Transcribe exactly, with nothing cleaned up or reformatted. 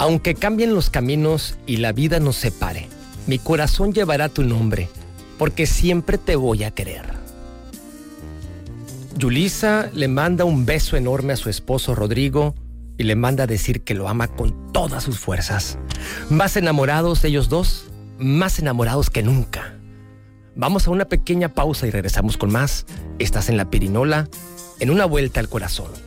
Aunque cambien los caminos y la vida nos separe, mi corazón llevará tu nombre, porque siempre te voy a querer. Yulisa le manda un beso enorme a su esposo Rodrigo y le manda a decir que lo ama con todas sus fuerzas. Más enamorados ellos dos, más enamorados que nunca. Vamos a una pequeña pausa y regresamos con más. Estás en La Pirinola, en una vuelta al corazón.